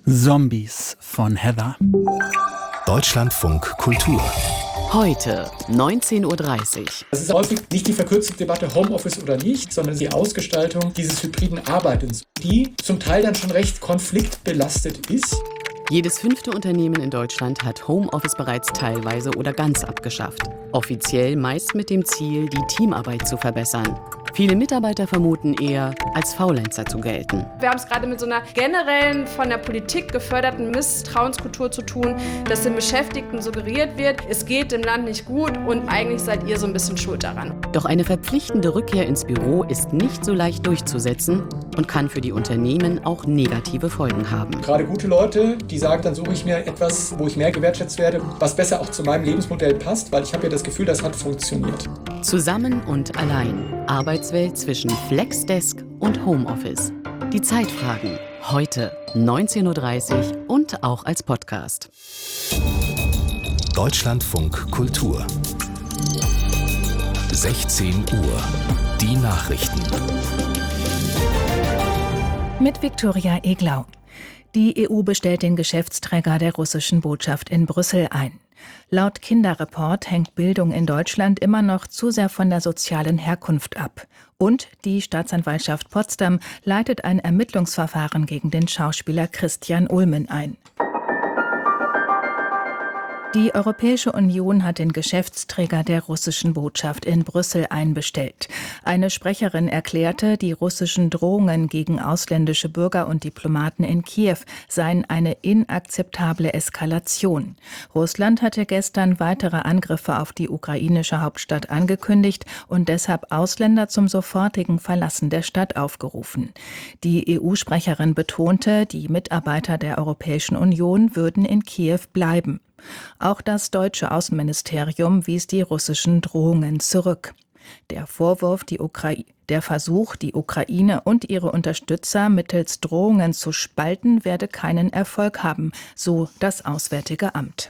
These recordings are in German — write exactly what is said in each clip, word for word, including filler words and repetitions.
Zombies von Heather. Deutschlandfunk Kultur. Heute, neunzehn Uhr dreißig. Es ist häufig nicht die verkürzte Debatte Homeoffice oder nicht, sondern die Ausgestaltung dieses hybriden Arbeitens, die zum Teil dann schon recht konfliktbelastet ist. Jedes fünfte Unternehmen in Deutschland hat Homeoffice bereits teilweise oder ganz abgeschafft. Offiziell meist mit dem Ziel, die Teamarbeit zu verbessern. Viele Mitarbeiter vermuten eher, als Faulenzer zu gelten. Wir haben es gerade mit so einer generellen, von der Politik geförderten Misstrauenskultur zu tun, dass den Beschäftigten suggeriert wird, es geht dem Land nicht gut und eigentlich seid ihr so ein bisschen schuld daran. Doch eine verpflichtende Rückkehr ins Büro ist nicht so leicht durchzusetzen und kann für die Unternehmen auch negative Folgen haben. Gerade gute Leute, die sagen, dann suche ich mir etwas, wo ich mehr gewertschätzt werde, was besser auch zu meinem Lebensmodell passt, weil ich habe ja das Gefühl, das hat funktioniert. Zusammen und allein. Arbeitswelt zwischen Flexdesk und Homeoffice. Die Zeitfragen. Heute neunzehn Uhr dreißig und auch als Podcast. Deutschlandfunk Kultur. sechzehn Uhr. Die Nachrichten. Mit Viktoria Eglau. Die E U bestellt den Geschäftsträger der russischen Botschaft in Brüssel ein. Laut Kinderreport hängt Bildung in Deutschland immer noch zu sehr von der sozialen Herkunft ab. Und die Staatsanwaltschaft Potsdam leitet ein Ermittlungsverfahren gegen den Schauspieler Christian Ulmen ein. Die Europäische Union hat den Geschäftsträger der russischen Botschaft in Brüssel einbestellt. Eine Sprecherin erklärte, die russischen Drohungen gegen ausländische Bürger und Diplomaten in Kiew seien eine inakzeptable Eskalation. Russland hatte gestern weitere Angriffe auf die ukrainische Hauptstadt angekündigt und deshalb Ausländer zum sofortigen Verlassen der Stadt aufgerufen. Die E U-Sprecherin betonte, die Mitarbeiter der Europäischen Union würden in Kiew bleiben. Auch das deutsche Außenministerium wies die russischen Drohungen zurück. Der Vorwurf, die Ukra- der Versuch, die Ukraine und ihre Unterstützer mittels Drohungen zu spalten, werde keinen Erfolg haben, so das Auswärtige Amt.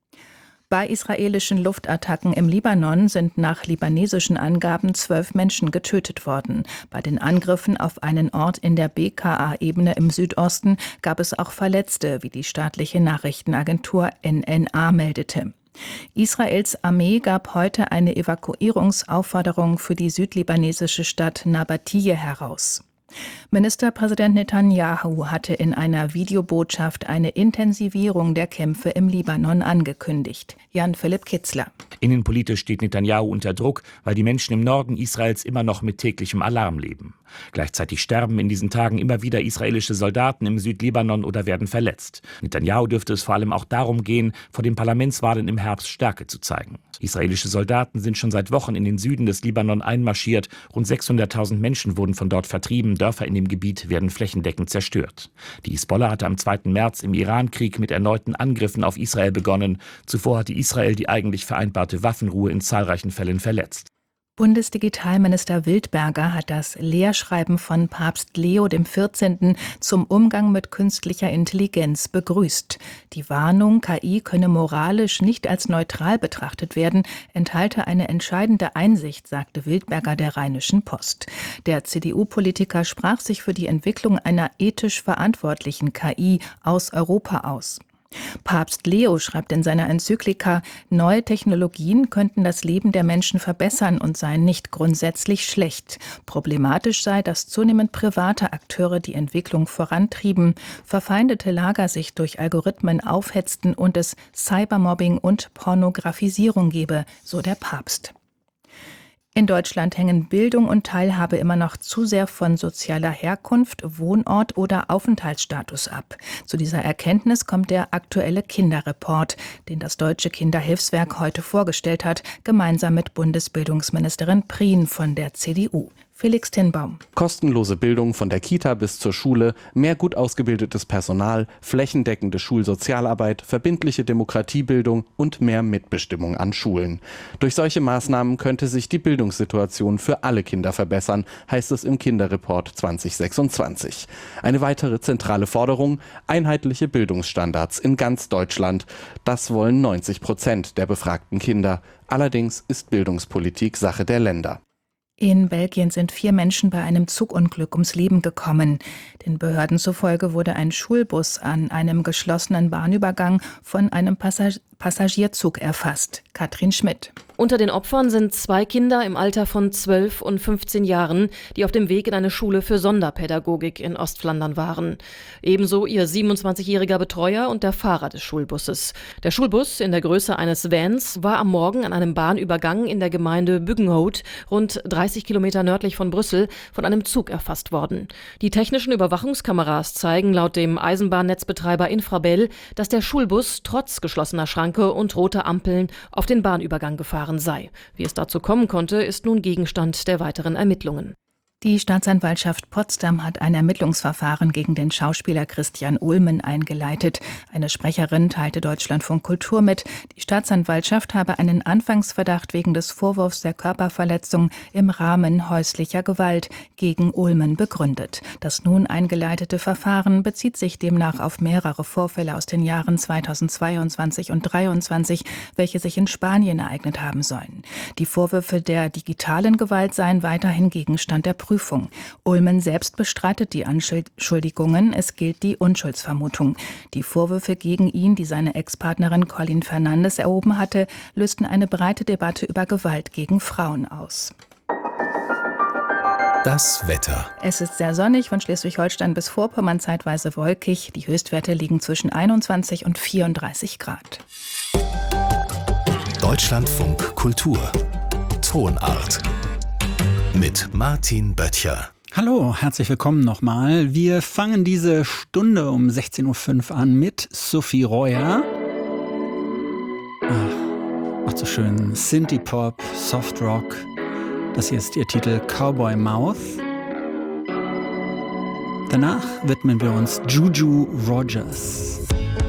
Bei israelischen Luftattacken im Libanon sind nach libanesischen Angaben zwölf Menschen getötet worden. Bei den Angriffen auf einen Ort in der B K A-Ebene im Südosten gab es auch Verletzte, wie die staatliche Nachrichtenagentur N N A meldete. Israels Armee gab heute eine Evakuierungsaufforderung für die südlibanesische Stadt Nabatiyeh heraus. Ministerpräsident Netanyahu hatte in einer Videobotschaft eine Intensivierung der Kämpfe im Libanon angekündigt. Jan-Philipp Kitzler. Innenpolitisch steht Netanyahu unter Druck, weil die Menschen im Norden Israels immer noch mit täglichem Alarm leben. Gleichzeitig sterben in diesen Tagen immer wieder israelische Soldaten im Südlibanon oder werden verletzt. Netanyahu dürfte es vor allem auch darum gehen, vor den Parlamentswahlen im Herbst Stärke zu zeigen. Israelische Soldaten sind schon seit Wochen in den Süden des Libanon einmarschiert. Rund sechshunderttausend Menschen wurden von dort vertrieben. Dörfer in dem Gebiet werden flächendeckend zerstört. Die Hisbollah hatte am zweiten März im Irankrieg mit erneuten Angriffen auf Israel begonnen. Zuvor hatte Israel die eigentlich vereinbarte Waffenruhe in zahlreichen Fällen verletzt. Bundesdigitalminister Wildberger hat das Lehrschreiben von Papst Leo der vierzehnte. Zum Umgang mit künstlicher Intelligenz begrüßt. Die Warnung, K I könne moralisch nicht als neutral betrachtet werden, enthalte eine entscheidende Einsicht, sagte Wildberger der Rheinischen Post. Der C D U-Politiker sprach sich für die Entwicklung einer ethisch verantwortlichen K I aus Europa aus. Papst Leo schreibt in seiner Enzyklika, neue Technologien könnten das Leben der Menschen verbessern und seien nicht grundsätzlich schlecht. Problematisch sei, dass zunehmend private Akteure die Entwicklung vorantrieben, verfeindete Lager sich durch Algorithmen aufhetzten und es Cybermobbing und Pornografisierung gebe, so der Papst. In Deutschland hängen Bildung und Teilhabe immer noch zu sehr von sozialer Herkunft, Wohnort oder Aufenthaltsstatus ab. Zu dieser Erkenntnis kommt der aktuelle Kinderreport, den das Deutsche Kinderhilfswerk heute vorgestellt hat, gemeinsam mit Bundesbildungsministerin Prien von der C D U. Felix Tinbaum. Kostenlose Bildung von der Kita bis zur Schule, mehr gut ausgebildetes Personal, flächendeckende Schulsozialarbeit, verbindliche Demokratiebildung und mehr Mitbestimmung an Schulen. Durch solche Maßnahmen könnte sich die Bildungssituation für alle Kinder verbessern, heißt es im Kinderreport zwanzig sechsundzwanzig. Eine weitere zentrale Forderung: einheitliche Bildungsstandards in ganz Deutschland. Das wollen neunzig Prozent der befragten Kinder. Allerdings ist Bildungspolitik Sache der Länder. In Belgien sind vier Menschen bei einem Zugunglück ums Leben gekommen. Den Behörden zufolge wurde ein Schulbus an einem geschlossenen Bahnübergang von einem Passag- Passagierzug erfasst. Katrin Schmidt. Unter den Opfern sind zwei Kinder im Alter von zwölf und fünfzehn Jahren, die auf dem Weg in eine Schule für Sonderpädagogik in Ostflandern waren. Ebenso ihr siebenundzwanzigjähriger Betreuer und der Fahrer des Schulbusses. Der Schulbus in der Größe eines Vans war am Morgen an einem Bahnübergang in der Gemeinde Buggenhout, rund dreißig Kilometer nördlich von Brüssel, von einem Zug erfasst worden. Die technischen Überwachungskameras zeigen laut dem Eisenbahnnetzbetreiber Infrabel, dass der Schulbus trotz geschlossener Schranke und roter Ampeln auf den Bahnübergang gefahren sei. Wie es dazu kommen konnte, ist nun Gegenstand der weiteren Ermittlungen. Die Staatsanwaltschaft Potsdam hat ein Ermittlungsverfahren gegen den Schauspieler Christian Ulmen eingeleitet. Eine Sprecherin teilte Deutschlandfunk Kultur mit, die Staatsanwaltschaft habe einen Anfangsverdacht wegen des Vorwurfs der Körperverletzung im Rahmen häuslicher Gewalt gegen Ulmen begründet. Das nun eingeleitete Verfahren bezieht sich demnach auf mehrere Vorfälle aus den Jahren zweitausendzweiundzwanzig und zweitausenddreiundzwanzig, welche sich in Spanien ereignet haben sollen. Die Vorwürfe der digitalen Gewalt seien weiterhin Gegenstand der Prüfung. Ulmen selbst bestreitet die Anschuldigungen. Es gilt die Unschuldsvermutung. Die Vorwürfe gegen ihn, die seine Ex-Partnerin Colin Fernandes erhoben hatte, lösten eine breite Debatte über Gewalt gegen Frauen aus. Das Wetter. Es ist sehr sonnig, von Schleswig-Holstein bis Vorpommern zeitweise wolkig. Die Höchstwerte liegen zwischen einundzwanzig und vierunddreißig Grad. Deutschlandfunk Kultur. Tonart. Mit Martin Böttcher. Hallo, herzlich willkommen nochmal. Wir fangen diese Stunde um sechzehn Uhr fünf an mit Sophie Reuer. Ach, macht so schön Synthie-Pop, Soft-Rock. Das hier ist ihr Titel Cowboy Mouth. Danach widmen wir uns Juju Rogers.